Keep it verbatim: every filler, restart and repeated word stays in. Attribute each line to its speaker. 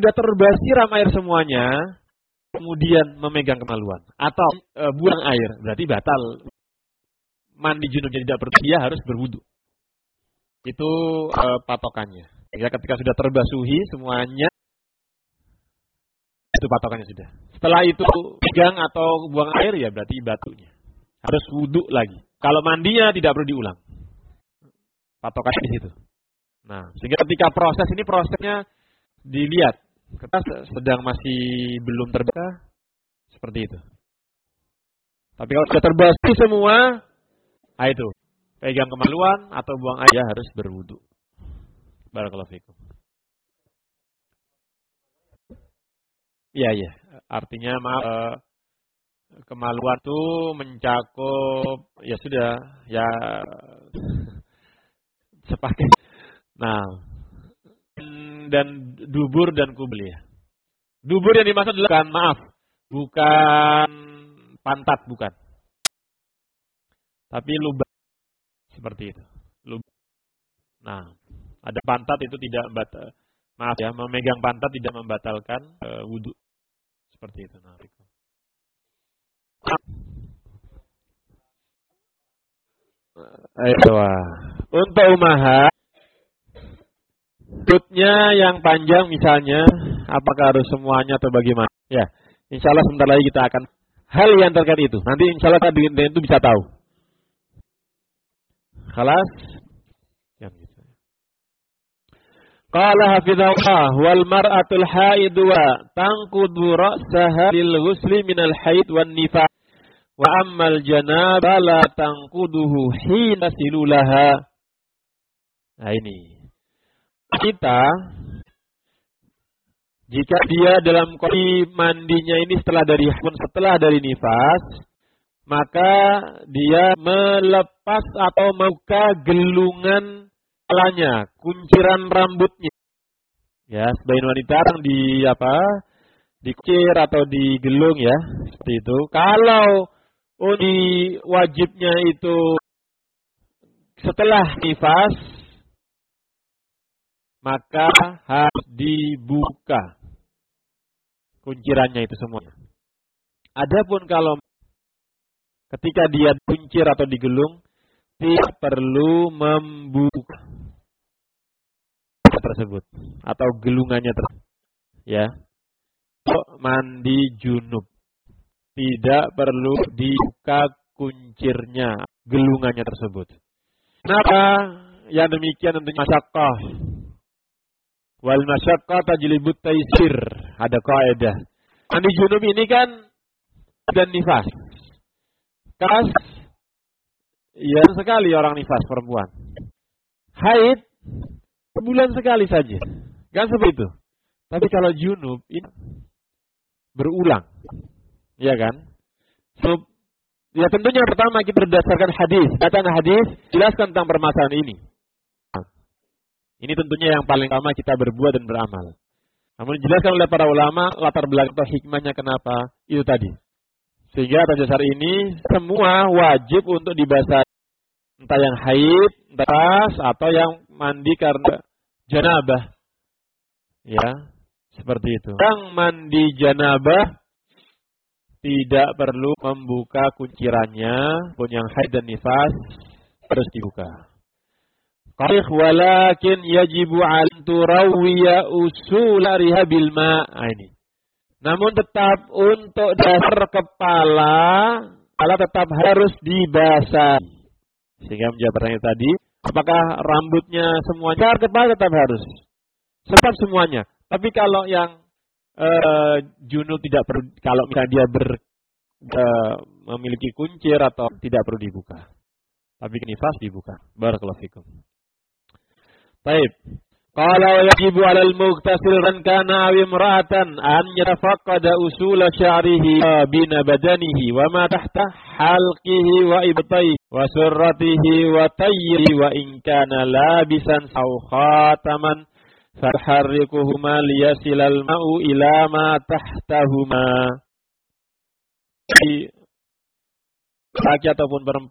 Speaker 1: sudah terbasiram air semuanya, kemudian memegang kemaluan atau e, buang air, berarti batal. Mandi junubnya tidak berarti dia harus berwudu. Itu e, patokannya. Ya, ketika sudah terbasuhi semuanya, itu patokannya sudah. Setelah itu pegang atau buang air, ya berarti batunya harus wudu lagi. Kalau mandinya tidak perlu diulang. Patokannya di situ. Nah, sehingga ketika proses ini prosesnya dilihat, kita sedang masih belum terbuka, seperti itu. Tapi kalau sudah terbasuh semua, nah itu pegang kemaluan atau buang air harus berwudu. Barakallahu fikum. Iya, iya. Artinya maaf, eh, kemaluan itu mencakup, ya sudah, ya sepakai. Nah, dan dubur dan kubul ya. Dubur yang dimaksud adalah bukan, maaf, bukan pantat, bukan. Tapi lubang, seperti itu. Lubang. Nah, ada pantat itu tidak membatal, maaf ya, memegang pantat tidak membatalkan uh, wudu. Seperti itu. Nah, ayo, untuk umahat, tutnya yang panjang misalnya, apakah harus semuanya atau bagaimana? Ya, insya Allah sebentar lagi kita akan hal yang terkait itu. Nanti insya Allah tadi itu bisa tahu. Khalas. Yang gitu. Qala hafizahullah wal mar'atul haid wa tanqudu ra'saha lil ghusli minal haid wan nifas wa ammal janaba la tanquduhu hina silulaha. Nah ini. Kita jika dia dalam kondisi mandinya ini setelah dari setelah dari nifas, maka dia melepas atau membuka gelungan kepalanya, kunciran rambutnya. Ya, sebagian wanita yang di apa? Dikucir atau digelung ya, seperti itu. Kalau oh, di wajibnya itu setelah nifas, maka harus dibuka kuncirannya itu semuanya. Adapun kalau ketika dia kuncir atau digelung, tidak perlu membuka tersebut atau gelungannya tersebut. Ya, mandi junub tidak perlu dibuka kuncirnya, gelungannya tersebut. Kenapa? Yang demikian tentunya masyaqqah. Wal masyaqqah tajlibut taisir. Ada kaidah. Mandi junub ini kan dan nifas. Kas, ya sekali orang nifas perempuan. Haid, sebulan sekali saja. Kan seperti itu. Tapi kalau junub, ini berulang. Ya kan? So, ya tentunya pertama kita berdasarkan hadis. Datang hadis, jelaskan tentang permasalahan ini. Ini tentunya yang paling utama kita berbuat dan beramal. Namun dijelaskan oleh para ulama, latar belakang atau hikmahnya kenapa, itu tadi. Sehingga atas dasar ini semua wajib untuk dibasahi, entah yang haid, entah atau yang mandi karena janabah. Ya, seperti itu. Yang mandi janabah tidak perlu membuka kuncirannya, pun yang haid dan nifas harus dibuka. Qarih walakin yajibu an turawwiya usul rihabil ma'. Ini. Namun tetap untuk dasar kepala, kepala tetap harus dibasahi. Sehingga menjawab pertanyaan tadi, apakah rambutnya semuanya? Kepala tetap harus. Tetap semuanya. Tapi kalau yang uh, junub tidak perlu, kalau misalnya dia ber, uh, memiliki kuncir atau tidak perlu dibuka. Tapi nifas dibuka. Barakallahu fikum. Baik. Qala yajibu 'alal mughtasil man kana aw imra'atan an yatafaqqada usul sya'rihi bina badanihi wa ma tahta halqihi wa ibtayhi wa surratihi wa tayyihi wa in kana labisan aw khataman farharrikuhuma liyasilal ma'u ila ma tahtahuma. Laki ataupun